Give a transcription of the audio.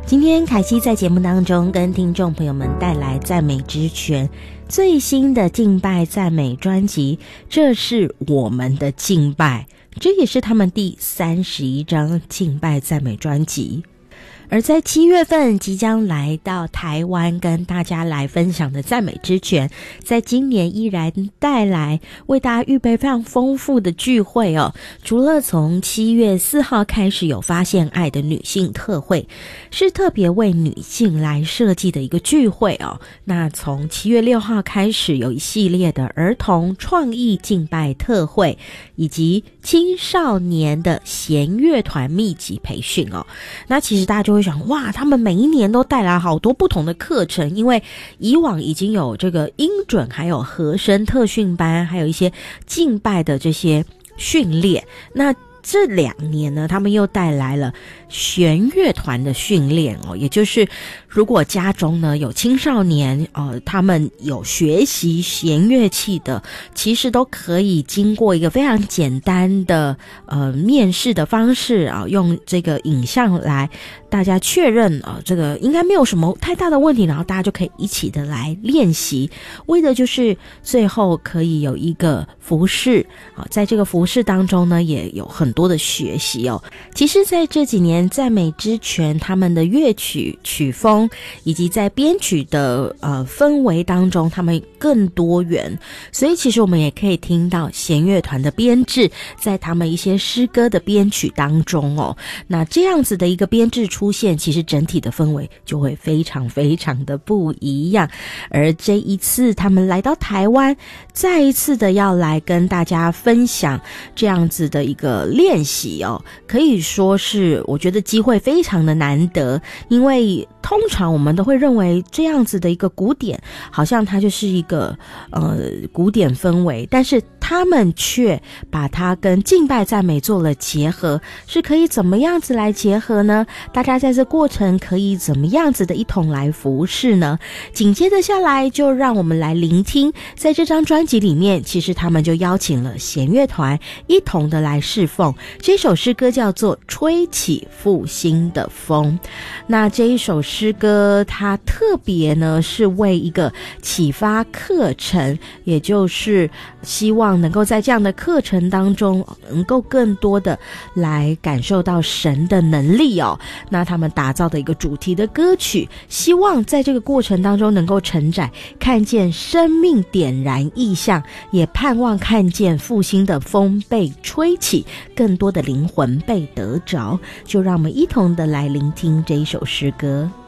今天凯西在节目当中跟听众朋友们带来赞美之泉最新的敬拜赞美专辑，这是我们的敬拜，这也是他们第31张敬拜赞美专辑。而在7月份即将来到台湾跟大家来分享的赞美之泉，在今年依然带来为大家预备非常丰富的聚会哦。除了从7月4号开始有发现爱的女性特会，是特别为女性来设计的一个聚会哦。那从7月6号开始有一系列的儿童创意敬拜特会，以及青少年的弦乐团密集培训哦。那其实大家就会想，哇，他们每一年都带来好多不同的课程，因为以往已经有这个音准，还有和声特训班，还有一些敬拜的这些训练。那这2年呢，他们又带来了弦乐团的训练哦，也就是如果家中呢有青少年他们有学习弦乐器的，其实都可以经过一个非常简单的面试的方式啊，用这个影像来大家确认这个应该没有什么太大的问题，然后大家就可以一起的来练习，为的就是最后可以有一个服事在这个服事当中呢也有很多的学习哦。其实在这几年赞美之泉他们的乐曲曲风以及在编曲的氛围当中，他们更多元，所以其实我们也可以听到弦乐团的编制在他们一些诗歌的编曲当中哦。那这样子的一个编制出现，其实整体的氛围就会非常非常的不一样。而这一次他们来到台湾，再一次的要来跟大家分享这样子的一个练习哦，可以说是我觉得机会非常的难得，因为通常我们都会认为这样子的一个古典好像它就是一个古典氛围，但是他们却把它跟敬拜赞美做了结合，是可以怎么样子来结合呢？大家在这过程可以怎么样子的一同来服侍呢？紧接着下来就让我们来聆听，在这张专辑里面其实他们就邀请了弦乐团一同的来侍奉，这首诗歌叫做吹起复兴的风。那这一首诗歌它特别呢是为一个启发课程，也就是希望能够在这样的课程当中能够更多的来感受到神的能力哦。那他们打造的一个主题的歌曲，希望在这个过程当中能够承载，看见生命点燃异象，也盼望看见复兴的风被吹起，更多的灵魂被得着。就让我们一同的来聆听这一首诗歌。